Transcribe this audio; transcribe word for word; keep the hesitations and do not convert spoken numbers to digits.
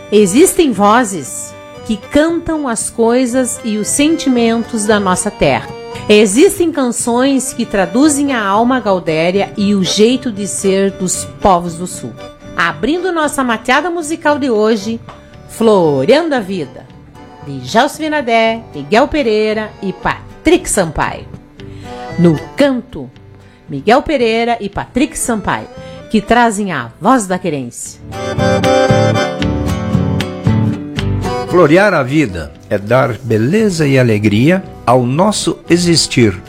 Existem vozes que cantam as coisas e os sentimentos da nossa terra. Existem canções que traduzem a alma gaudéria e o jeito de ser dos povos do sul. Abrindo nossa mateada musical de hoje, Floreando a Vida, de Gelson Vinadé, Miguel Pereira e Patrick Sampaio. No canto, Miguel Pereira e Patrick Sampaio, que trazem a voz da querência. Florear a vida é dar beleza e alegria ao nosso existir,